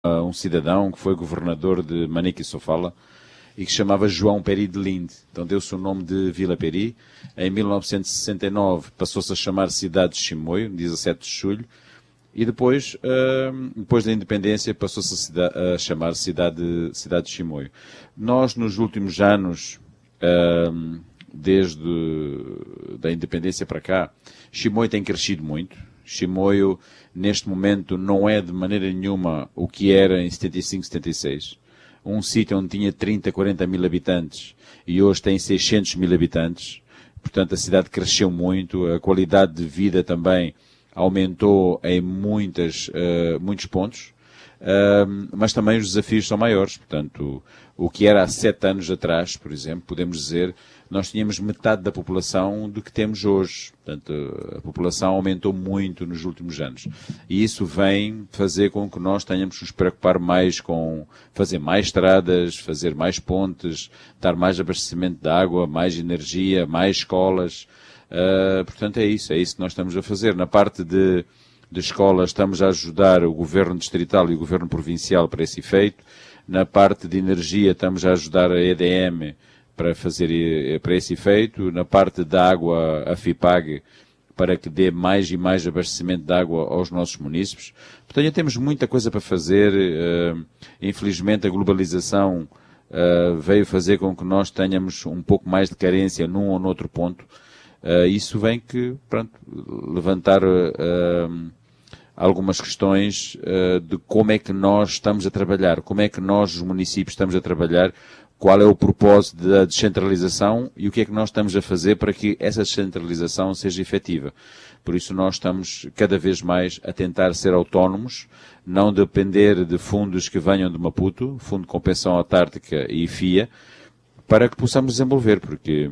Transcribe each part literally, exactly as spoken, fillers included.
uh, um cidadão que foi governador de Manique e Sofala e que se chamava João Peri de Linde. Então deu-se o nome de Vila Peri. Em mil novecentos e sessenta e nove passou-se a chamar cidade de Chimoio, dezessete de julho, e depois, uh, depois da independência passou-se a, cida- a chamar cidade, cidade de Chimoio. Nós, nos últimos anos, uh, desde a independência para cá, Chimoio tem crescido muito. Chimoio, neste momento, não é de maneira nenhuma o que era em setenta e cinco, setenta e seis. Um sítio onde tinha trinta, quarenta mil habitantes e hoje tem seiscentos mil habitantes. Portanto, a cidade cresceu muito, a qualidade de vida também aumentou em muitas, uh, muitos pontos, uh, mas também os desafios são maiores. Portanto, o que era há sete anos atrás, por exemplo, podemos dizer, nós tínhamos metade da população do que temos hoje. Portanto, a população aumentou muito nos últimos anos. E isso vem fazer com que nós tenhamos que nos preocupar mais com fazer mais estradas, fazer mais pontes, dar mais abastecimento de água, mais energia, mais escolas. Uh, portanto, é isso, é isso que nós estamos a fazer. Na parte de, de escolas, estamos a ajudar o Governo Distrital e o Governo Provincial para esse efeito. Na parte de energia, estamos a ajudar a E D M para fazer para esse efeito. Na parte da água, a FIPAG, para que dê mais e mais abastecimento de água aos nossos munícipes. Portanto, temos muita coisa para fazer. Uh, infelizmente, a globalização uh, veio fazer com que nós tenhamos um pouco mais de carência num ou noutro ponto. Uh, isso vem que, pronto, levantar uh, algumas questões uh, de como é que nós estamos a trabalhar, como é que nós, os municípios, estamos a trabalhar, qual é o propósito da descentralização e o que é que nós estamos a fazer para que essa descentralização seja efetiva. Por isso nós estamos cada vez mais a tentar ser autónomos, não depender de fundos que venham de Maputo, Fundo de Compensação Autárquica e F I A, para que possamos desenvolver, porque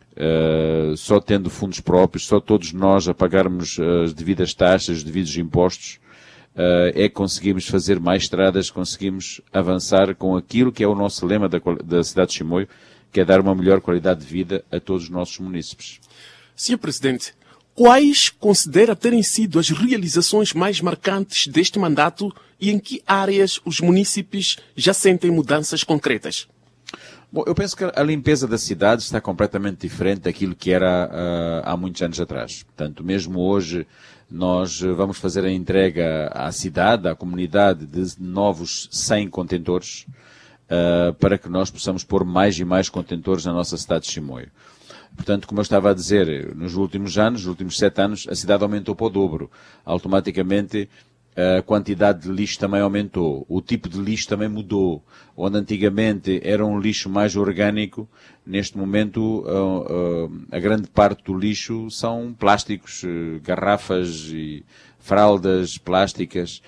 Uh, só tendo fundos próprios, só todos nós a pagarmos as devidas taxas, os devidos impostos, uh, é que conseguimos fazer mais estradas, conseguimos avançar com aquilo que é o nosso lema da, da cidade de Chimoio, que é dar uma melhor qualidade de vida a todos os nossos munícipes. senhor Presidente, quais considera terem sido as realizações mais marcantes deste mandato e em que áreas os munícipes já sentem mudanças concretas? Bom, eu penso que a limpeza da cidade está completamente diferente daquilo que era uh, há muitos anos atrás. Portanto, mesmo hoje, nós vamos fazer a entrega à cidade, à comunidade, de novos cem contentores, uh, para que nós possamos pôr mais e mais contentores na nossa cidade de Chimoio. Portanto, como eu estava a dizer, nos últimos anos, nos últimos sete anos, a cidade aumentou para o dobro. Automaticamente, a quantidade de lixo também aumentou, o tipo de lixo também mudou. Onde antigamente era um lixo mais orgânico, neste momento a, a, a grande parte do lixo são plásticos, garrafas e fraldas plásticas,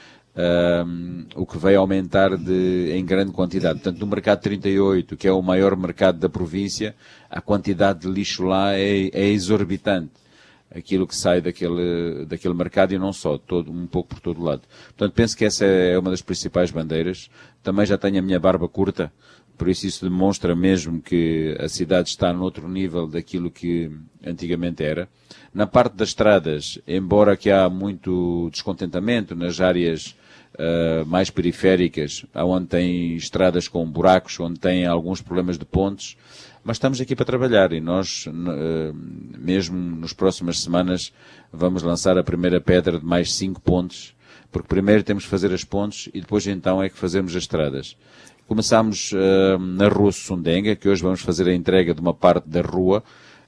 um, o que veio aumentar de, em grande quantidade. Portanto, no mercado trinta e oito, que é o maior mercado da província, a quantidade de lixo lá é, é exorbitante. Aquilo que sai daquele, daquele mercado e não só, todo, um pouco por todo lado. Portanto, penso que essa é uma das principais bandeiras. Também já tenho a minha barba curta, por isso isso demonstra mesmo que a cidade está noutro nível daquilo que antigamente era. Na parte das estradas, embora que há muito descontentamento nas áreas uh, mais periféricas, onde tem estradas com buracos, onde tem alguns problemas de pontes, mas estamos aqui para trabalhar e nós, mesmo nas próximas semanas, vamos lançar a primeira pedra de mais cinco pontes, porque primeiro temos que fazer as pontes e depois então é que fazemos as estradas. Começámos uh, na Rua Sussundenga, que hoje vamos fazer a entrega de uma parte da rua,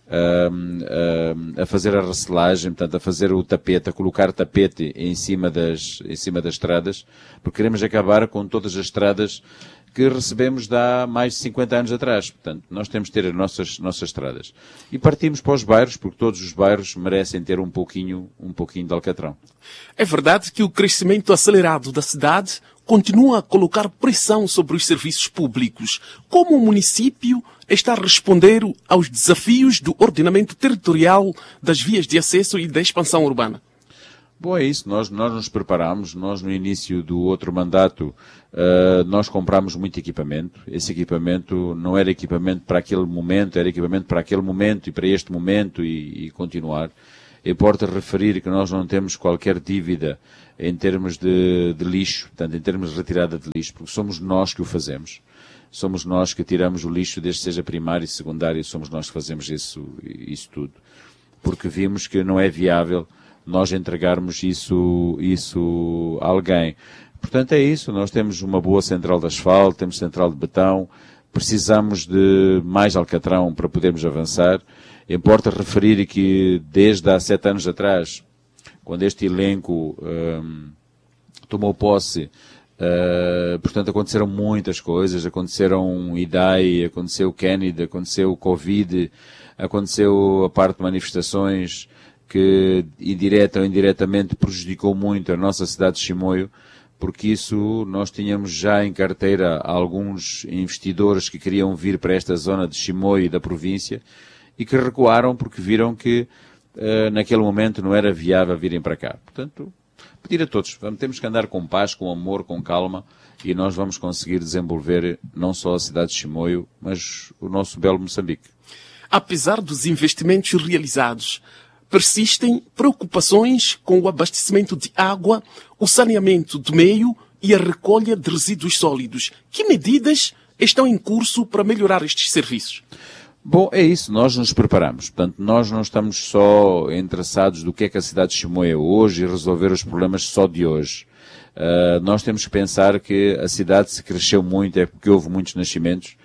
uh, uh, a fazer a recelagem, portanto a fazer o tapete, a colocar tapete em cima das, em cima das estradas, porque queremos acabar com todas as estradas que recebemos de há mais de cinquenta anos atrás. Portanto, nós temos de ter as nossas, nossas estradas. E partimos para os bairros, porque todos os bairros merecem ter um pouquinho, um pouquinho de alcatrão. É verdade que o crescimento acelerado da cidade continua a colocar pressão sobre os serviços públicos. Como o município está a responder aos desafios do ordenamento territorial, das vias de acesso e da expansão urbana? Bom, é isso. Nós, nós nos preparamos. Nós, no início do outro mandato, uh, nós comprámos muito equipamento. Esse equipamento não era equipamento para aquele momento, era equipamento para aquele momento e para este momento e, e continuar. Importa referir que nós não temos qualquer dívida em termos de, de lixo, portanto, em termos de retirada de lixo, porque somos nós que o fazemos. Somos nós que tiramos o lixo, desde que seja primário e secundário, somos nós que fazemos isso, isso tudo. Porque vimos que não é viável nós entregarmos isso, isso a alguém. Portanto, é isso. Nós temos uma boa central de asfalto, temos central de betão, precisamos de mais alcatrão para podermos avançar. Importa referir que desde há sete anos atrás, quando este elenco hum, tomou posse, Uh, portanto, aconteceram muitas coisas, aconteceram I D A I, aconteceu o Kennedy, aconteceu o Covid, aconteceu a parte de manifestações que, indireta ou indiretamente, prejudicou muito a nossa cidade de Chimoio, porque isso nós tínhamos já em carteira alguns investidores que queriam vir para esta zona de Chimoio e da província e que recuaram porque viram que uh, naquele momento não era viável virem para cá. Portanto, pedir a todos, vamos, temos que andar com paz, com amor, com calma, e nós vamos conseguir desenvolver não só a cidade de Chimoio, mas o nosso belo Moçambique. Apesar dos investimentos realizados, persistem preocupações com o abastecimento de água, o saneamento do meio e a recolha de resíduos sólidos. Que medidas estão em curso para melhorar estes serviços? Bom, é isso, nós nos preparamos. Portanto, nós não estamos só interessados do que é que a cidade de Chimoio é hoje e resolver os problemas só de hoje. Uh, nós temos que pensar que a cidade se cresceu muito, é porque houve muitos nascimentos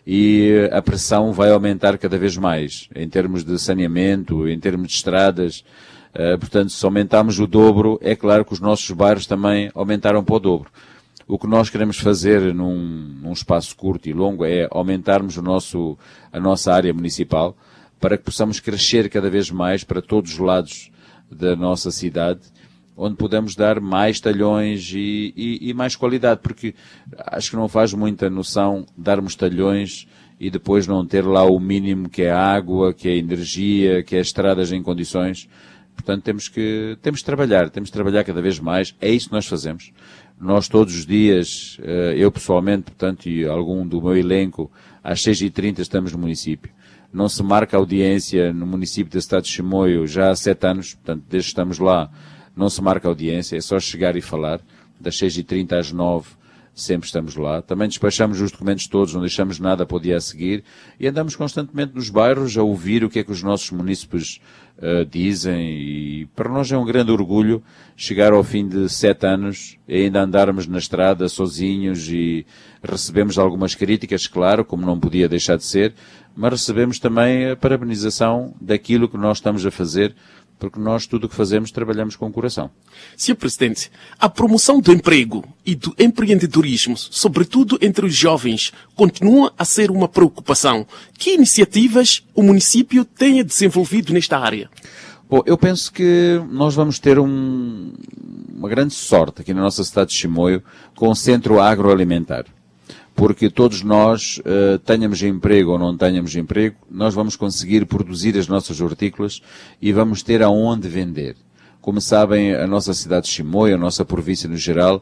e a pressão vai aumentar cada vez mais, em termos de saneamento, em termos de estradas. Uh, portanto, se aumentarmos o dobro, é claro que os nossos bairros também aumentaram para o dobro. O que nós queremos fazer num, num espaço curto e longo é aumentarmos o nosso, a nossa área municipal para que possamos crescer cada vez mais para todos os lados da nossa cidade, onde podemos dar mais talhões e, e, e mais qualidade, porque acho que não faz muita noção darmos talhões e depois não ter lá o mínimo que é a água, que é a energia, que é as estradas em condições. Portanto, temos que, temos que trabalhar, temos que trabalhar cada vez mais, é isso que nós fazemos. Nós todos os dias, eu pessoalmente, portanto, e algum do meu elenco, às seis e trinta estamos no município. Não se marca audiência no município da cidade de Chimoio já há sete anos, portanto, desde que estamos lá, não se marca audiência, é só chegar e falar. Das seis e trinta às nove sempre estamos lá. Também despachamos os documentos todos, não deixamos nada para o dia a seguir e andamos constantemente nos bairros a ouvir o que é que os nossos munícipes uh, dizem e para nós é um grande orgulho chegar ao fim de sete anos e ainda andarmos na estrada sozinhos e recebemos algumas críticas, claro, como não podia deixar de ser, mas recebemos também a parabenização daquilo que nós estamos a fazer, porque nós tudo o que fazemos trabalhamos com o coração. senhor Presidente, a promoção do emprego e do empreendedorismo, sobretudo entre os jovens, continua a ser uma preocupação. Que iniciativas o município tem desenvolvido nesta área? Bom, eu penso que nós vamos ter um, uma grande sorte aqui na nossa cidade de Chimoio com o centro agroalimentar. Porque todos nós, uh, tenhamos emprego ou não tenhamos emprego, nós vamos conseguir produzir as nossas hortícolas e vamos ter aonde vender. Como sabem, a nossa cidade de Chimoio, a nossa província no geral,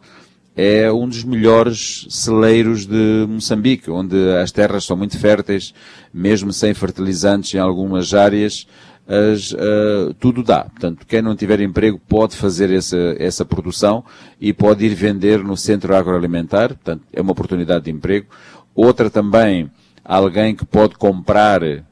é um dos melhores celeiros de Moçambique, onde as terras são muito férteis, mesmo sem fertilizantes em algumas áreas, As, uh, tudo dá. Portanto, quem não tiver emprego pode fazer essa, essa produção e pode ir vender no centro agroalimentar, portanto, é uma oportunidade de emprego. Outra também, alguém que pode comprar uh,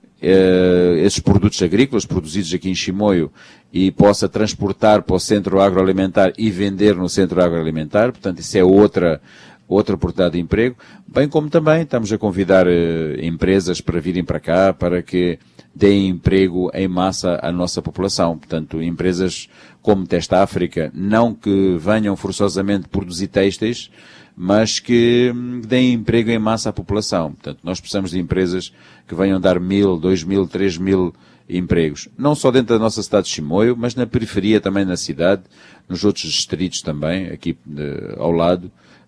esses produtos agrícolas produzidos aqui em Chimoio e possa transportar para o centro agroalimentar e vender no centro agroalimentar, portanto, isso é outra outra oportunidade de emprego, bem como também estamos a convidar uh, empresas para virem para cá, para que deem emprego em massa à nossa população. Portanto, empresas como Testa África, não que venham forçosamente produzir têxteis, mas que deem emprego em massa à população. Portanto, nós precisamos de empresas que venham dar mil, dois mil, três mil empregos. Não só dentro da nossa cidade de Chimoio, mas na periferia também na cidade, nos outros distritos também, aqui de, ao lado,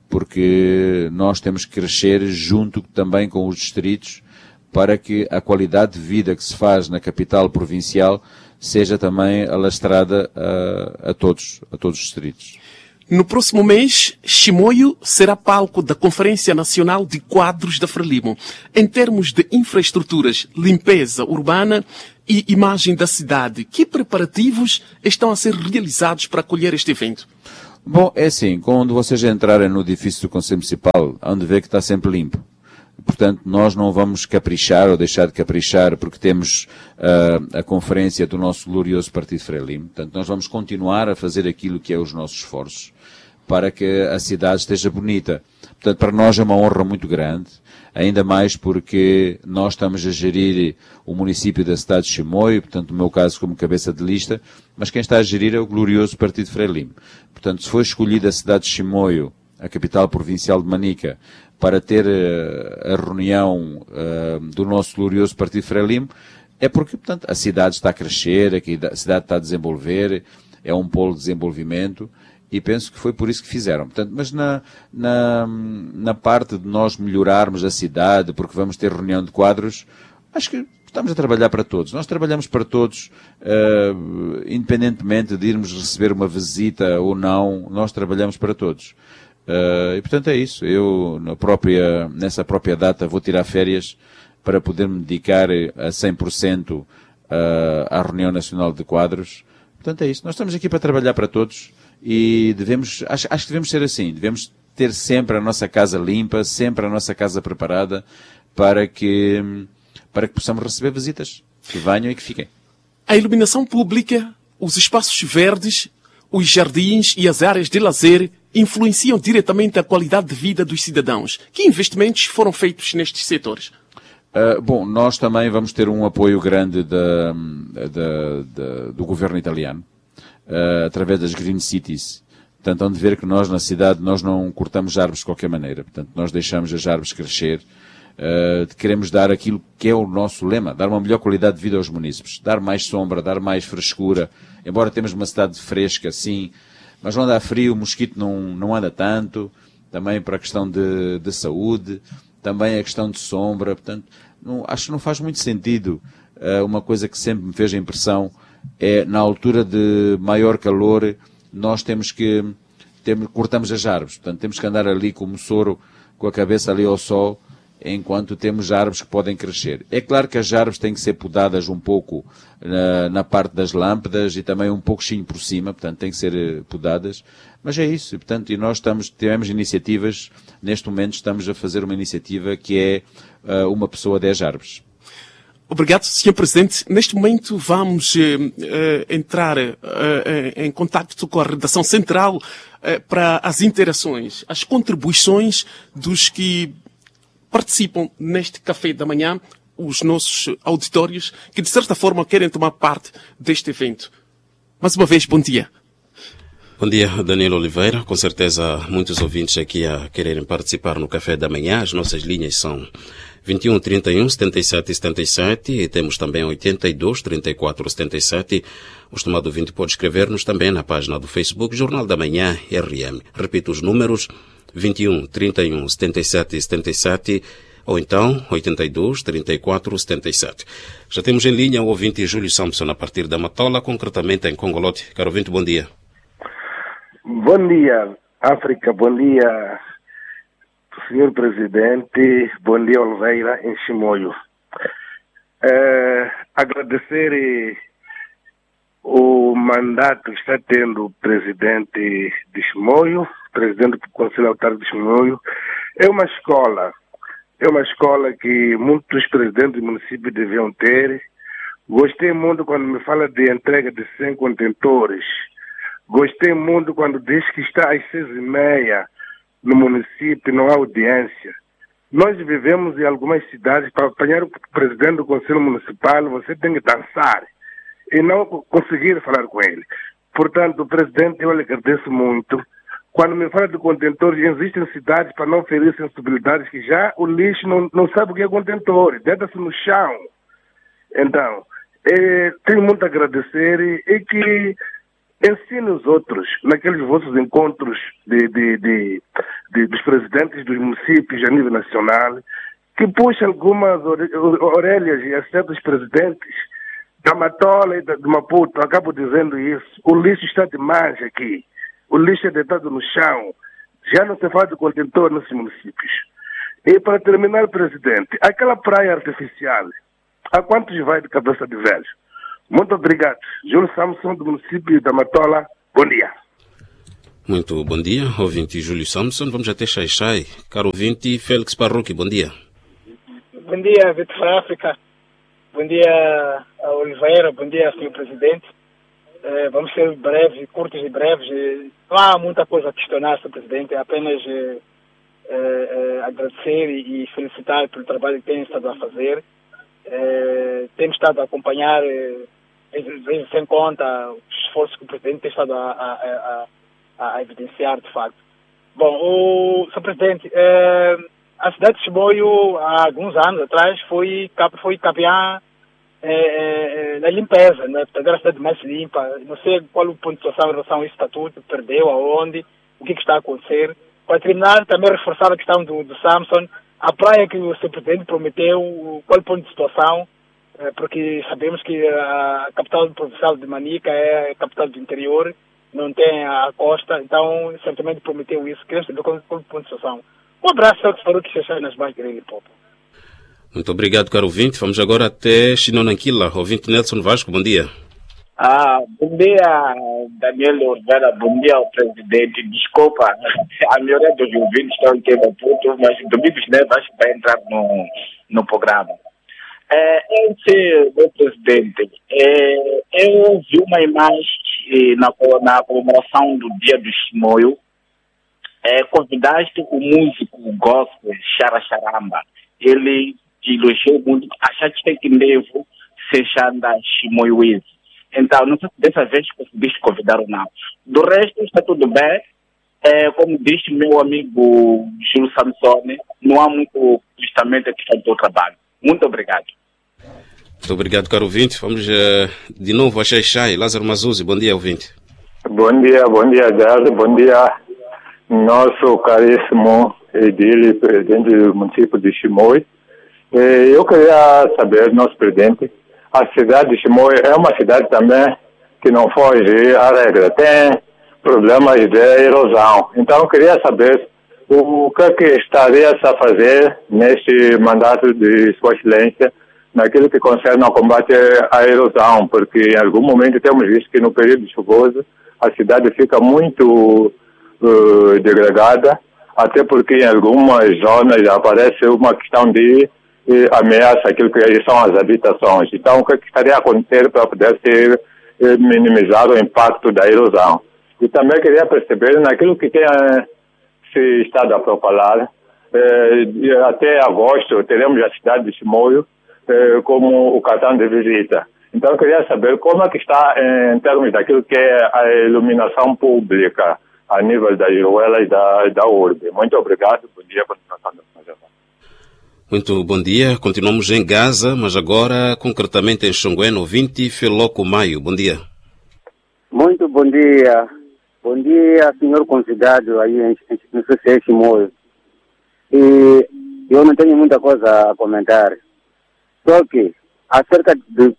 porque nós temos que crescer junto também com os distritos para que a qualidade de vida que se faz na capital provincial seja também alastrada a, a todos, a todos os distritos. No próximo mês, Chimoio será palco da Conferência Nacional de Quadros da Frelimo. Em termos de infraestruturas, limpeza urbana e imagem da cidade, que preparativos estão a ser realizados para acolher este evento? Bom, é assim, quando vocês entrarem no edifício do Conselho Municipal, hão de ver que está sempre limpo. Portanto, nós não vamos caprichar ou deixar de caprichar porque temos uh, a conferência do nosso glorioso Partido Frelimo. Portanto, nós vamos continuar a fazer aquilo que é os nossos esforços para que a cidade esteja bonita. Portanto, para nós é uma honra muito grande, ainda mais porque nós estamos a gerir o município da cidade de Chimoio, portanto, no meu caso como cabeça de lista, mas quem está a gerir é o glorioso Partido Frelimo. Portanto, se foi escolhida a cidade de Chimoio, a capital provincial de Manica, para ter uh, a reunião uh, do nosso glorioso Partido Frelimo, é porque, portanto, a cidade está a crescer, a cidade está a desenvolver, é um polo de desenvolvimento, e penso que foi por isso que fizeram. Portanto, mas na, na, na parte de nós melhorarmos a cidade, porque vamos ter reunião de quadros, acho que estamos a trabalhar para todos. Nós trabalhamos para todos, uh, independentemente de irmos receber uma visita ou não, nós trabalhamos para todos. Uh, e portanto é isso. Eu, na própria, nessa própria data, vou tirar férias para poder me dedicar a cem por cento uh, à reunião nacional de quadros. Portanto é isso. Nós estamos aqui para trabalhar para todos e devemos, acho, acho que devemos ser assim. Devemos ter sempre a nossa casa limpa, sempre a nossa casa preparada para que, para que possamos receber visitas que venham e que fiquem. A iluminação pública, os espaços verdes, os jardins e as áreas de lazer influenciam diretamente a qualidade de vida dos cidadãos. Que investimentos foram feitos nestes setores? Uh, bom, nós também vamos ter um apoio grande da, da, da, do governo italiano, uh, através das Green Cities. Portanto, hão de ver que nós, na cidade, nós não cortamos árvores de qualquer maneira. Portanto, nós deixamos as árvores crescer. Uh, queremos dar aquilo que é o nosso lema, dar uma melhor qualidade de vida aos munícipes, dar mais sombra, dar mais frescura. Embora temos uma cidade fresca, sim, mas onde há frio, o mosquito não, não anda tanto, também para a questão de, de saúde, também a questão de sombra. Portanto, não, acho que não faz muito sentido. Uh, uma coisa que sempre me fez a impressão é, na altura de maior calor, nós temos que, temos, cortamos as árvores. Portanto, temos que andar ali como soro, com a cabeça ali ao sol, enquanto temos árvores que podem crescer. É claro que as árvores têm que ser podadas um pouco na, na parte das lâmpadas e também um pouquinho por cima, portanto, têm que ser podadas, mas é isso, e, portanto, e nós estamos, tivemos iniciativas, neste momento estamos a fazer uma iniciativa que é uh, uma pessoa, dez árvores. Obrigado, senhor Presidente. Neste momento vamos eh, eh, entrar eh, em contacto com a redação central eh, para as interações, as contribuições dos que participam neste café da manhã, os nossos auditórios, que de certa forma querem tomar parte deste evento. Mais uma vez, bom dia. Bom dia, Danilo Oliveira. Com certeza, muitos ouvintes aqui a quererem participar no café da manhã. As nossas linhas são vinte e um, trinta e um, setenta e sete, setenta e sete e temos também oitenta e dois, trinta e quatro, setenta e sete. O estimado ouvinte pode escrever-nos também na página do Facebook Jornal da Manhã R M. Repito os números: vinte e um, trinta e um, setenta e sete, setenta e sete ou então oitenta e dois, trinta e quatro, setenta e sete. Já temos em linha o ouvinte Júlio Sampson a partir da Matola, concretamente em Congolote. Caro ouvinte, bom dia. Bom dia, África. Bom dia, senhor Presidente. Bom dia, Oliveira, em Chimoio. É, agradecer o mandato que está tendo o Presidente de Chimoio, Presidente do Conselho Autarquico de Chimoio. É uma escola, é uma escola que muitos presidentes do município deviam ter. Gostei muito quando me fala de entrega de cem contentores. Gostei muito quando diz que está às seis e meia no município, não há audiência. Nós vivemos em algumas cidades, para apanhar o presidente do Conselho Municipal, você tem que dançar e não conseguir falar com ele. Portanto, Presidente, eu lhe agradeço muito. Quando me fala de contentores, existem cidades para não ferir sensibilidades que já o lixo não, não sabe o que é contentor, deita-se no chão. Então, é, tenho muito a agradecer e, e que ensine os outros, naqueles vossos encontros de, de, de, de, dos presidentes dos municípios a nível nacional, que puxe algumas orelhas e acerte os presidentes da Matola e de Maputo. Acabo dizendo isso. O lixo está demais aqui. o lixo é deitado no chão, já não se faz de contentor nesses municípios. E para terminar, presidente, aquela praia artificial, a quantos vai de cabeça de velho? Muito obrigado. Júlio Samson, do município da Matola. Bom dia. Muito bom dia, ouvinte Júlio Samson. Vamos até Xai-Xai. Caro ouvinte Félix Parrucchi, bom dia. Bom dia, Vitor África. Bom dia, Oliveira. Bom dia, senhor presidente. Eh, vamos ser breves, curtos e breves. Não há muita coisa a questionar, senhor presidente. É apenas eh, eh, agradecer e felicitar pelo trabalho que tem estado a fazer. Eh, temos estado a acompanhar, eh, vezes sem conta, os esforços que o presidente tem estado a, a, a, a evidenciar, de facto. Bom, o senhor presidente, eh, a cidade de Chimoio, há alguns anos atrás, foi, foi campeã eh, na limpeza, né? Portanto, era a cidade mais limpa. Não sei qual o ponto de situação em relação a esse estatuto, perdeu, aonde, o que, que está a acontecer. Para terminar, também reforçar a questão do, do Samson, a praia que o senhor presidente prometeu, qual o ponto de situação, eh, porque sabemos que a capital provincial de Manica é a capital do interior, não tem a costa, então certamente prometeu isso. Queremos saber qual, qual o ponto de situação. Um abraço ao que falou que se nas bancas dele, Popo. Muito obrigado, caro ouvinte. Vamos agora até Xinonanquila. Ouvinte Nelson Vasco, bom dia. Ah, bom dia, Daniel Oliveira. Bom dia ao presidente. Desculpa, a maioria dos ouvintes estão aqui no ponto, mas Domingos Neves acho que vai entrar no, no programa. É, esse, meu presidente, é, eu vi uma imagem na, na comemoração do Dia do Chimoio. É, convidaste o músico gospel Xara Charamba. Ele elogiou muito, achaste que devo ser Xanda Chimoioese. Então, não sei se dessa vez conseguiste convidar ou não. Do resto, está tudo bem. É, como disse meu amigo Júlio Samsone, não há muito justamente a questão do teu trabalho. Muito obrigado. Muito obrigado, caro ouvinte. Vamos uh, de novo a Xai-Xai. Lázaro Mazuzzi, bom dia, ouvinte. Bom dia, bom dia, Gado. Bom dia, nosso caríssimo edil, presidente do município de Chimoio. Eu queria saber, nosso presidente, a cidade de Chimoio é uma cidade também que não foge à regra, tem problemas de erosão. Então, eu queria saber o que, é que estaria a fazer neste mandato de Sua Excelência naquilo que concerne ao combate à erosão, porque em algum momento temos visto que no período chuvoso a cidade fica muito uh, degradada, até porque em algumas zonas aparece uma questão de eh, ameaça aquilo que são as habitações. Então, o que, é que estaria a acontecer para poder ser eh, minimizado o impacto da erosão? E também queria perceber naquilo que tem eh, se estado a propalar, eh, até agosto teremos a cidade de Chimoio eh, como o cartão de visita. Então, eu queria saber como é que está em termos daquilo que é a iluminação pública a nível da Iruela e da, da urbe. Muito obrigado. Bom dia. Continuação da Muito bom dia. Continuamos em Gaza, mas agora concretamente em Xongueno. Ouvinte Feloco Maio. Bom dia. Muito bom dia. Bom dia, senhor convidado aí em, no C C Chimoio. E eu não tenho muita coisa a comentar. Só que, acerca de...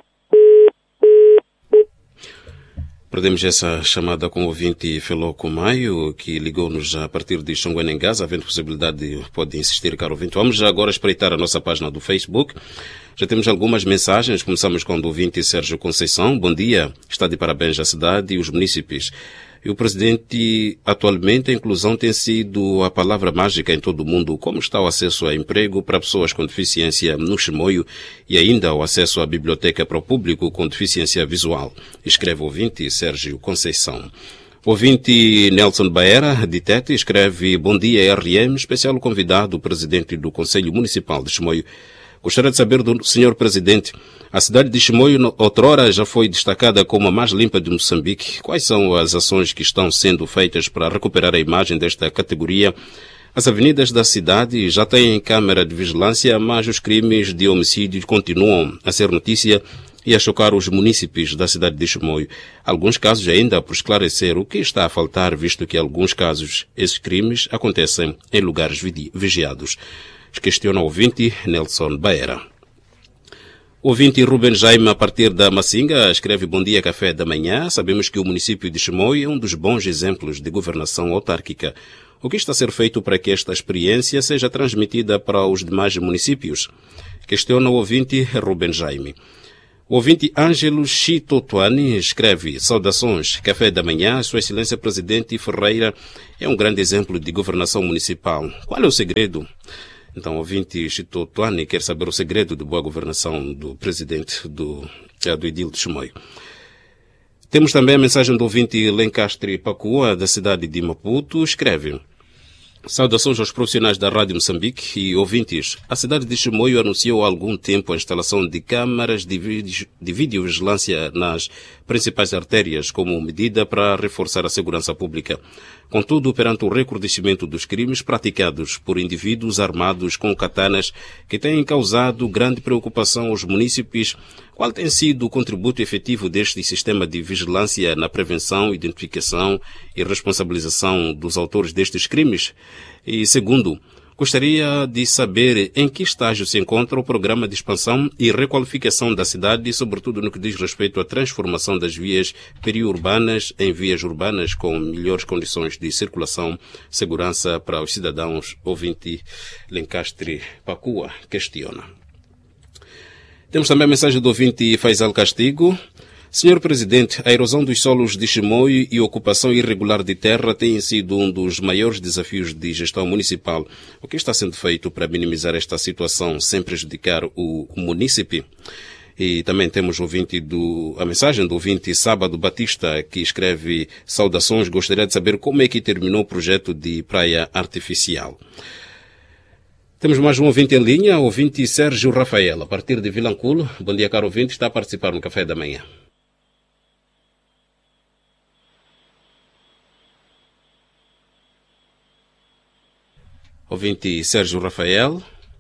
Perdemos essa chamada com o ouvinte Feloco Maio, que ligou-nos a partir de Xongueno em Gaza, havendo possibilidade de pode insistir, caro ouvinte. Vamos agora espreitar a nossa página do Facebook. Já temos algumas mensagens. Começamos com o do ouvinte Sérgio Conceição. Bom dia. Está de parabéns à cidade e os munícipes. E o presidente, atualmente, a inclusão tem sido a palavra mágica em todo o mundo. Como está o acesso a emprego para pessoas com deficiência no Chimoio e ainda o acesso à biblioteca para o público com deficiência visual? Escreve o ouvinte Sérgio Conceição. O ouvinte Nelson Baera, de Tete, escreve: bom dia, R M, especial convidado, presidente do Conselho Municipal de Chimoio. Gostaria de saber do senhor presidente, a cidade de Chimoio outrora já foi destacada como a mais limpa de Moçambique. Quais são as ações que estão sendo feitas para recuperar a imagem desta categoria? As avenidas da cidade já têm câmara de vigilância, mas os crimes de homicídio continuam a ser notícia e a chocar os munícipes da cidade de Chimoio. Alguns casos ainda por esclarecer o que está a faltar, visto que em alguns casos esses crimes acontecem em lugares vigiados. Questiona o ouvinte Nelson Baera. O ouvinte Ruben Jaime, a partir da Massinga, escreve: bom dia, café da manhã. Sabemos que o município de Chimoio é um dos bons exemplos de governação autárquica. O que está a ser feito para que esta experiência seja transmitida para os demais municípios? Questiona o ouvinte Ruben Jaime. O ouvinte Ângelo Chitotuani escreve: saudações, café da manhã. Sua Excelência Presidente Ferreira é um grande exemplo de governação municipal. Qual é o segredo? Então, o ouvinte Chitotuani quer saber o segredo de boa governação do presidente do, do Edil de Chimoio. Temos também a mensagem do ouvinte Lencastre Pacua, da cidade de Maputo, escreve: saudações aos profissionais da Rádio Moçambique e ouvintes. A cidade de Chimoio anunciou há algum tempo a instalação de câmaras de, vídeo, de videovigilância nas principais artérias como medida para reforçar a segurança pública. Contudo, perante o recrudescimento dos crimes praticados por indivíduos armados com katanas que têm causado grande preocupação aos munícipes, qual tem sido o contributo efetivo deste sistema de vigilância na prevenção, identificação e responsabilização dos autores destes crimes? E segundo, gostaria de saber em que estágio se encontra o programa de expansão e requalificação da cidade, sobretudo no que diz respeito à transformação das vias periurbanas em vias urbanas com melhores condições de circulação, segurança para os cidadãos. Ouvinte Lencastre Pacua questiona. Temos também a mensagem do ouvinte Faisal Castigo. Senhor Presidente, a erosão dos solos de Chimoio e a ocupação irregular de terra têm sido um dos maiores desafios de gestão municipal. O que está sendo feito para minimizar esta situação sem prejudicar o munícipe? E também temos o ouvinte do, a mensagem do ouvinte Sábado Batista, que escreve: saudações, gostaria de saber como é que terminou o projeto de praia artificial. Temos mais um ouvinte em linha, o ouvinte Sérgio Rafael, a partir de Vilanculo. Bom dia, caro ouvinte, está a participar no Café da Manhã. Ouvinte Sérgio Rafael.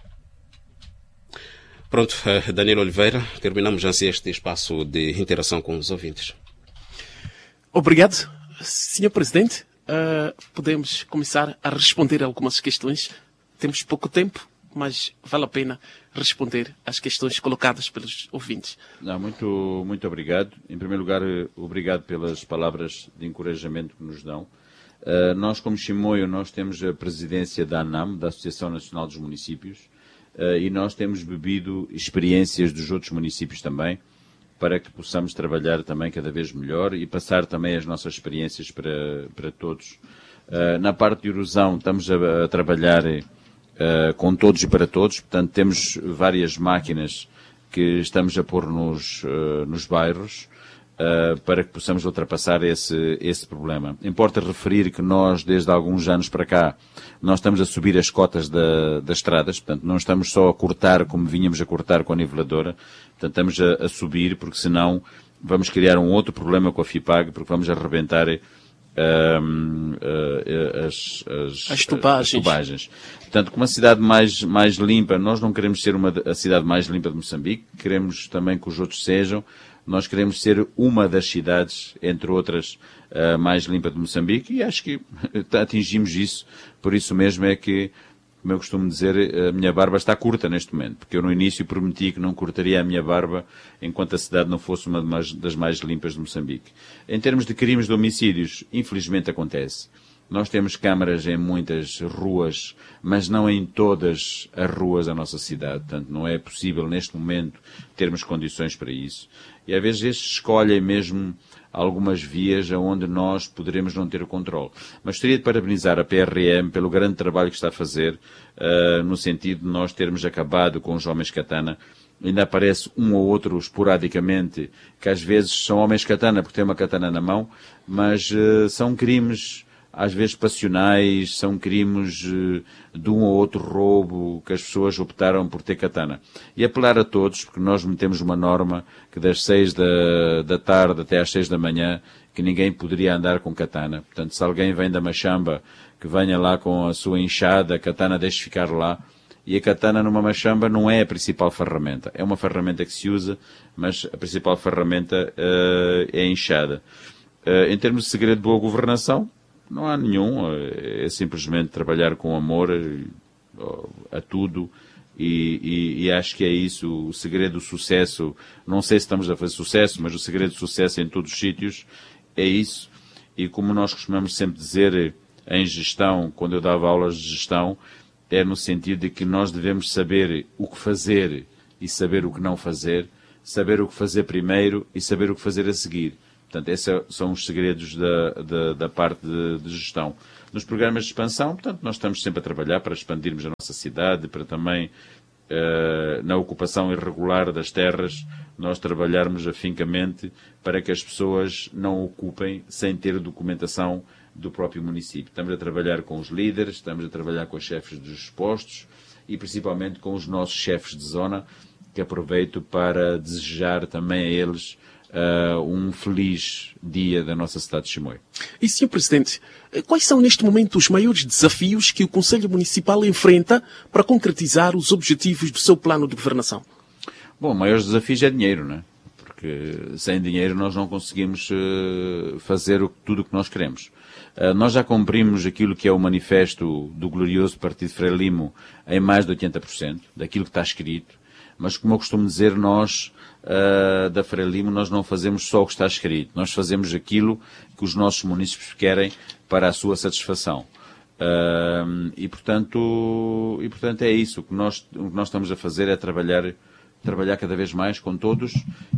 Pronto, Daniel Oliveira, terminamos já este espaço de interação com os ouvintes. Obrigado, senhor Presidente. Uh, podemos começar a responder a algumas questões. Temos pouco tempo, mas vale a pena responder às questões colocadas pelos ouvintes. Não, muito, muito obrigado. Em primeiro lugar, obrigado pelas palavras de encorajamento que nos dão. Uh, nós, como Chimoio, nós temos a presidência da ANAM, da Associação Nacional dos Municípios, uh, e nós temos bebido experiências dos outros municípios também, para que possamos trabalhar também cada vez melhor e passar também as nossas experiências para, para todos. Uh, na parte de erosão, estamos a, a trabalhar uh, com todos e para todos, portanto, temos várias máquinas que estamos a pôr nos, uh, nos bairros, Uh, para que possamos ultrapassar esse, esse problema. Importa referir que nós, desde alguns anos para cá, nós estamos a subir as cotas da, das estradas, portanto, não estamos só a cortar como vínhamos a cortar com a niveladora, portanto, estamos a, a subir, porque senão vamos criar um outro problema com a FIPAG, porque vamos arrebentar uh, uh, as, as, as tubagens. as tubagens. Portanto, com uma cidade mais, mais limpa, nós não queremos ser uma, a cidade mais limpa de Moçambique, queremos também que os outros sejam. Nós queremos ser uma das cidades, entre outras, uh, mais limpa de Moçambique, e acho que atingimos isso. Por isso mesmo é que, como eu costumo dizer, a minha barba está curta neste momento, porque eu no início prometi que não cortaria a minha barba enquanto a cidade não fosse uma das mais limpas de Moçambique. Em termos de crimes de homicídios, infelizmente acontece. Nós temos câmaras em muitas ruas, mas não em todas as ruas da nossa cidade. Portanto, não é possível, neste momento, termos condições para isso. E, às vezes, estes escolhem mesmo algumas vias onde nós poderemos não ter o controle. Mas gostaria de parabenizar a P R M pelo grande trabalho que está a fazer, uh, no sentido de nós termos acabado com os homens katana. Ainda aparece um ou outro esporadicamente, que às vezes são homens katana porque têm uma katana na mão, mas uh, são crimes às vezes passionais, são crimes uh, de um ou outro roubo que as pessoas optaram por ter katana. E apelar a todos, porque nós metemos uma norma que das seis da, da tarde até às seis da manhã, que ninguém poderia andar com katana. Portanto, se alguém vem da Machamba, que venha lá com a sua enxada, a katana deixe ficar lá. E a katana numa machamba não é a principal ferramenta. É uma ferramenta que se usa, mas a principal ferramenta uh, é a enxada. Uh, em termos de segredo de boa governação, não há nenhum. É simplesmente trabalhar com amor a tudo, E, e, e acho que é isso o segredo do sucesso. Não sei se estamos a fazer sucesso, mas o segredo do sucesso em todos os sítios é isso. E como nós costumamos sempre dizer em gestão, quando eu dava aulas de gestão, é no sentido de que nós devemos saber o que fazer e saber o que não fazer, saber o que fazer primeiro e saber o que fazer a seguir. Portanto, esses são os segredos da, da, da parte de, de gestão. Nos programas de expansão, portanto, nós estamos sempre a trabalhar para expandirmos a nossa cidade, para também, uh, na ocupação irregular das terras, nós trabalharmos afincamente para que as pessoas não ocupem sem ter documentação do próprio município. Estamos a trabalhar com os líderes, estamos a trabalhar com os chefes dos postos e principalmente com os nossos chefes de zona, que aproveito para desejar também a eles Uh, um feliz dia da nossa cidade de Chimoio. E, senhor Presidente, quais são neste momento os maiores desafios que o Conselho Municipal enfrenta para concretizar os objetivos do seu plano de governação? Bom, o maior desafio é dinheiro, não é? Porque sem dinheiro nós não conseguimos uh, fazer o, tudo o que nós queremos. Uh, nós já cumprimos aquilo que é o manifesto do glorioso Partido Frelimo em mais de oitenta por cento daquilo que está escrito, mas como eu costumo dizer, nós Uh, da Frelimo, nós não fazemos só o que está escrito, nós fazemos aquilo que os nossos munícipes querem para a sua satisfação. Uh, e, portanto, e, portanto, é isso. O que, nós, o que nós estamos a fazer é trabalhar, trabalhar cada vez mais com todos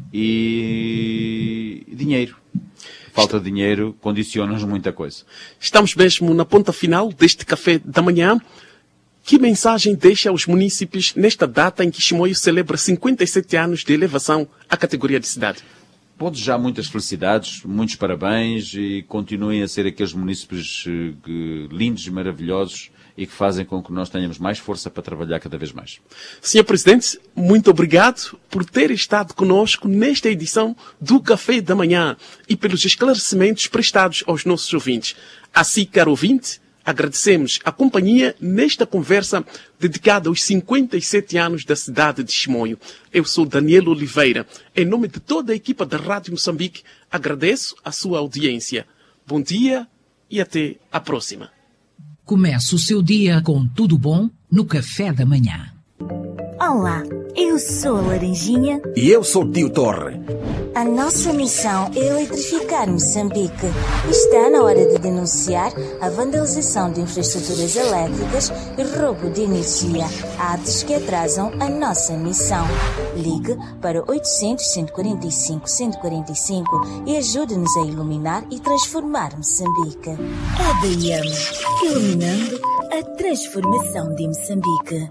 e dinheiro. Falta de dinheiro condiciona-nos muita coisa. Estamos mesmo na ponta final deste café da manhã. Que mensagem deixa aos munícipes nesta data em que Chimoio celebra cinquenta e sete anos de elevação à categoria de cidade? Vou desejar muitas felicidades, muitos parabéns e continuem a ser aqueles munícipes uh, lindos e maravilhosos e que fazem com que nós tenhamos mais força para trabalhar cada vez mais. senhor Presidente, muito obrigado por ter estado conosco nesta edição do Café da Manhã e pelos esclarecimentos prestados aos nossos ouvintes. Assim, caro ouvinte, agradecemos a companhia nesta conversa dedicada aos cinquenta e sete anos da cidade de Chimoio. Eu sou Daniel Oliveira. Em nome de toda a equipa da Rádio Moçambique, agradeço a sua audiência. Bom dia e até a próxima. Comece o seu dia com tudo bom no Café da Manhã. Olá, eu sou a Laranjinha. E eu sou o Tio Torre. A nossa missão é eletrificar Moçambique. Está na hora de denunciar a vandalização de infraestruturas elétricas e roubo de energia, atos que atrasam a nossa missão. Ligue para oitocentos, cento e quarenta e cinco, cento e quarenta e cinco e ajude-nos a iluminar e transformar Moçambique. A D M, iluminando a transformação de Moçambique.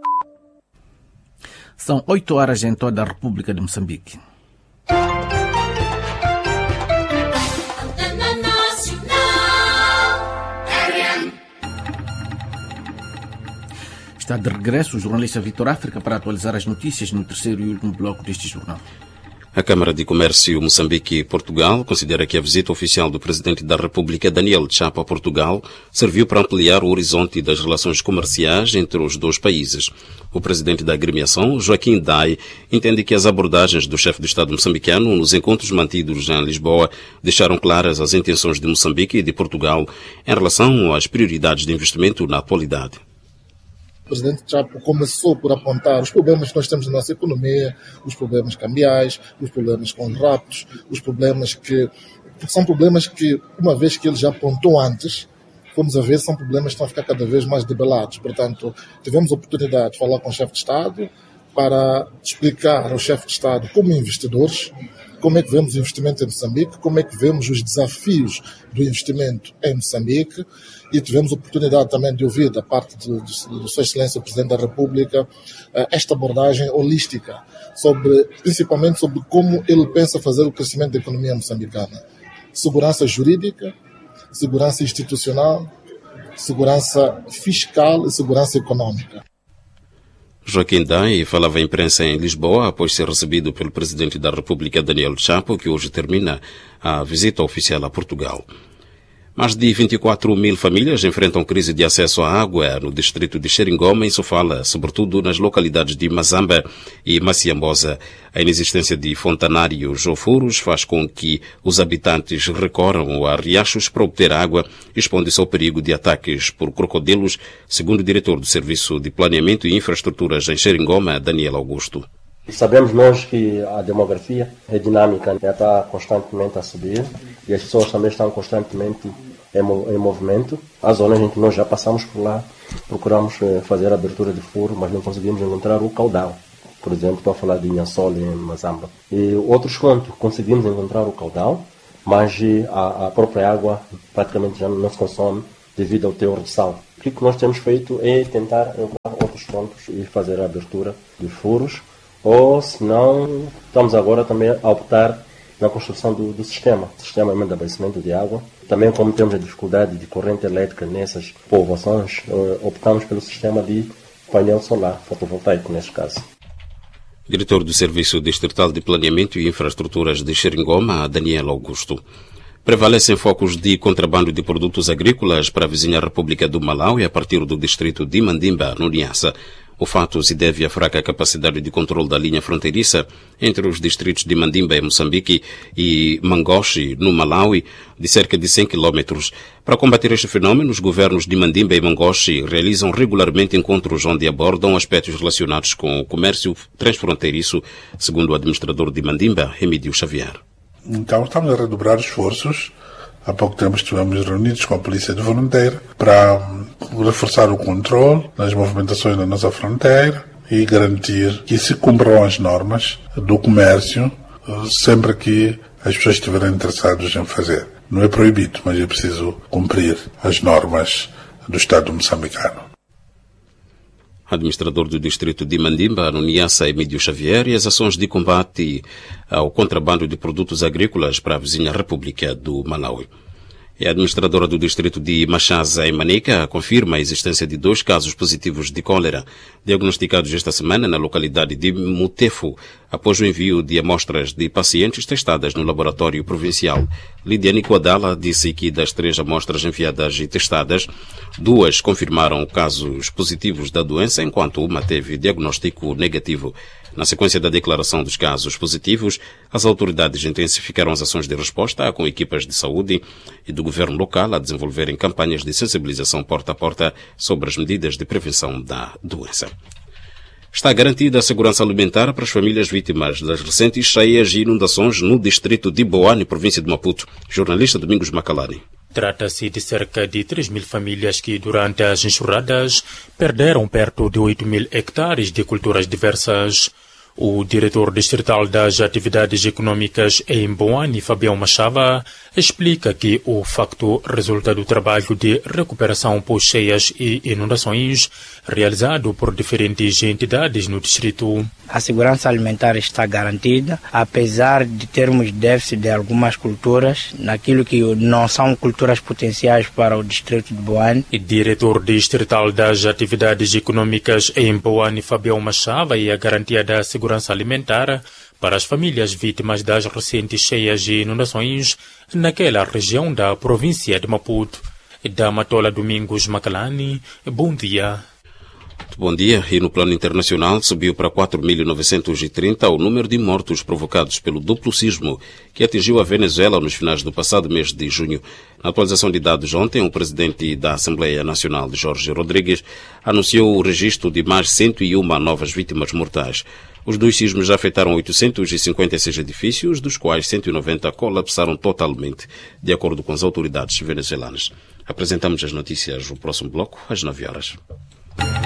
São oito horas em toda a República de Moçambique. Está de regresso o jornalista Vitor África para atualizar as notícias no terceiro e último bloco deste jornal. A Câmara de Comércio Moçambique e Portugal considera que a visita oficial do Presidente da República, Daniel Chapo, a Portugal, serviu para ampliar o horizonte das relações comerciais entre os dois países. O presidente da agremiação, Joaquim Dai, entende que as abordagens do chefe do Estado moçambicano nos encontros mantidos em Lisboa deixaram claras as intenções de Moçambique e de Portugal em relação às prioridades de investimento na atualidade. O presidente Chapo começou por apontar os problemas que nós temos na nossa economia, os problemas cambiais, os problemas com os raptos, os problemas que são problemas que, uma vez que ele já apontou antes, fomos a ver, são problemas que estão a ficar cada vez mais debelados. Portanto, tivemos a oportunidade de falar com o chefe de Estado para explicar ao chefe de Estado, como investidores, como é que vemos o investimento em Moçambique, como é que vemos os desafios do investimento em Moçambique, e tivemos a oportunidade também de ouvir da parte de, de, de Sua Excelência o Presidente da República esta abordagem holística, sobre, principalmente sobre como ele pensa fazer o crescimento da economia moçambicana. Segurança jurídica, segurança institucional, segurança fiscal e segurança econômica. Joaquim Dai falava à imprensa em Lisboa após ser recebido pelo Presidente da República, Daniel Chapo, que hoje termina a visita oficial a Portugal. Mais de vinte e quatro mil famílias enfrentam crise de acesso à água no distrito de Xeringoma, em Sofala, sobretudo nas localidades de Mazamba e Maciambosa. A inexistência de fontanários ou furos faz com que os habitantes recorram a riachos para obter água e expondo-se ao perigo de ataques por crocodilos, segundo o diretor do Serviço de Planeamento e Infraestruturas em Xeringoma, Daniel Augusto. Sabemos nós que a demografia é dinâmica, está constantemente a subir e as pessoas também estão constantemente em, em movimento. As zonas em que nós já passamos por lá, procuramos fazer a abertura de furo, mas não conseguimos encontrar o caudal. Por exemplo, estou a falar de Inhassol e Mazamba. E outros cantos conseguimos encontrar o caudal, mas a, a própria água praticamente já não se consome devido ao teor de sal. O que nós temos feito é tentar encontrar outros pontos e fazer a abertura dos furos. Ou, se não, estamos agora também a optar na construção do, do sistema, sistema de abastecimento de água. Também, como temos a dificuldade de corrente elétrica nessas povoações, optamos pelo sistema de painel solar, fotovoltaico neste caso. Diretor do Serviço Distrital de Planeamento e Infraestruturas de Xeringoma, Daniel Augusto. Prevalecem focos de contrabando de produtos agrícolas para a vizinha República do Malawi a partir do distrito de Mandimba, no Niassa. O fato se deve à fraca capacidade de controle da linha fronteiriça entre os distritos de Mandimba, em Moçambique, e Mangochi, no Malawi, de cerca de cem quilômetros. Para combater este fenômeno, os governos de Mandimba e Mangochi realizam regularmente encontros onde abordam aspectos relacionados com o comércio transfronteiriço, segundo o administrador de Mandimba, Emídio Xavier. Então, estamos a redobrar esforços. Há pouco tempo estivemos reunidos com a Polícia de Fronteira para reforçar o controle nas movimentações na nossa fronteira e garantir que se cumpram as normas do comércio sempre que as pessoas estiverem interessadas em fazer. Não é proibido, mas é preciso cumprir as normas do Estado moçambicano. Administrador do distrito de Mandimba, no Niassa, Emídio Xavier, e as ações de combate ao contrabando de produtos agrícolas para a vizinha República do Malawi. E a administradora do distrito de Machaza, em Manica, confirma a existência de dois casos positivos de cólera, diagnosticados esta semana na localidade de Mutefo, após o envio de amostras de pacientes testadas no laboratório provincial. Lidiane Quadala disse que das três amostras enviadas e testadas, duas confirmaram casos positivos da doença, enquanto uma teve diagnóstico negativo. Na sequência da declaração dos casos positivos, as autoridades intensificaram as ações de resposta com equipas de saúde e do governo local a desenvolverem campanhas de sensibilização porta a porta sobre as medidas de prevenção da doença. Está garantida a segurança alimentar para as famílias vítimas das recentes cheias e inundações no distrito de Boane, província de Maputo. Jornalista Domingos Macalani. Trata-se de cerca de três mil famílias que, durante as enxurradas, perderam perto de oito mil hectares de culturas diversas. O diretor distrital das atividades econômicas em Boane, Fabião Machava, explica que o facto resulta do trabalho de recuperação pós-cheias e inundações realizado por diferentes entidades no distrito. A segurança alimentar está garantida, apesar de termos déficit de algumas culturas, naquilo que não são culturas potenciais para o distrito de Boane. O diretor distrital das atividades econômicas em Boane, Fabião Machava, e a garantia da segurança alimentar para as famílias vítimas das recentes cheias e inundações naquela região da província de Maputo. Da Matola Domingos Macalani, bom dia. Bom dia. E no plano internacional subiu para quatro mil novecentos e trinta o número de mortos provocados pelo duplo sismo que atingiu a Venezuela nos finais do passado mês de junho. Na atualização de dados ontem, o presidente da Assembleia Nacional, Jorge Rodrigues, anunciou o registro de mais cento e uma novas vítimas mortais. Os dois sismos já afetaram oitocentos e cinquenta e seis edifícios, dos quais cento e noventa colapsaram totalmente, de acordo com as autoridades venezuelanas. Apresentamos as notícias no próximo bloco, às nove horas.